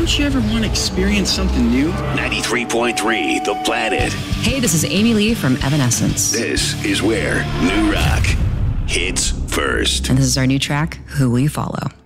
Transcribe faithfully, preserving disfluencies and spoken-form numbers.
Don't you ever want to experience something new? ninety-three point three The Planet. Hey, this is Amy Lee from Evanescence. This is where new rock hits first. And this is our new track, Who Will You Follow?